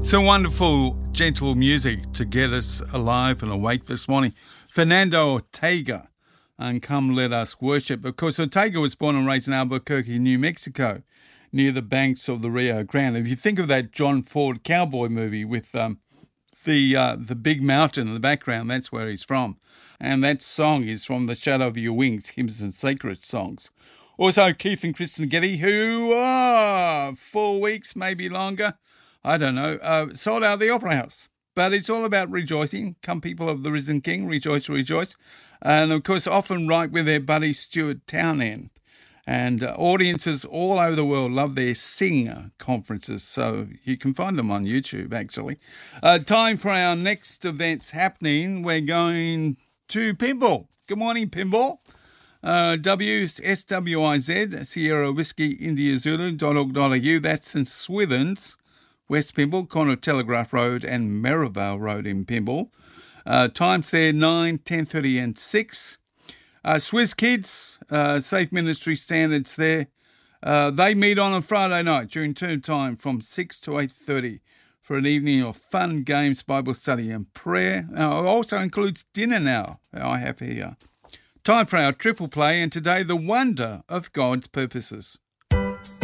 Some wonderful, gentle music to get us alive and awake this morning. Fernando Ortega and Come Let Us Worship. Of course, Ortega was born and raised in Albuquerque, New Mexico, near the banks of the Rio Grande. If you think of that John Ford cowboy movie with the big mountain in the background, that's where he's from. And that song is from The Shadow of Your Wings, Hymns and Sacred Songs. Also, Keith and Kristen Getty, who are 4 weeks, maybe longer, I don't know, sold out the Opera House. But it's all about rejoicing. Come, people of the risen King, rejoice, rejoice. And, of course, often right with their buddy Stuart Townend. And audiences all over the world love their Sing conferences, so you can find them on YouTube, actually. Time for our next events happening. We're going to Pinball. Good morning, Pinball. SWIZ, Sierra Whiskey, India Zulu.org.au. That's in Swithins, West Pymble, corner of Telegraph Road and Merivale Road in Pymble. Times there 9, 10:30 and 6. Swizz Kids, Safe Ministry Standards there. They meet on a Friday night during term time from 6 to 8:30 for an evening of fun, games, Bible study and prayer. It also includes dinner now, I have here. Time for our triple play, and today, the wonder of God's purposes.